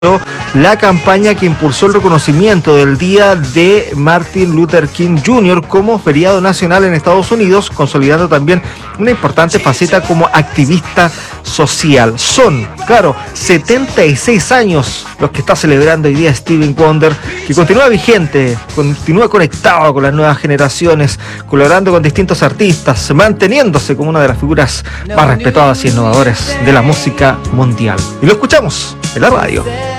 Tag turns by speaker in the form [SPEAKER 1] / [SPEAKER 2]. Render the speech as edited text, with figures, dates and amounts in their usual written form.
[SPEAKER 1] la campaña que impulsó el reconocimiento del Día de Martin Luther King Jr. como feriado nacional en Estados Unidos, consolidando también una importante faceta como activista social. Son, claro, 76 años los que está celebrando hoy día Stevie Wonder, que continúa vigente, continúa conectado con las nuevas generaciones, colaborando con distintos artistas, manteniéndose como una de las figuras más respetadas y innovadoras de la música mundial. Y lo escuchamos en la radio.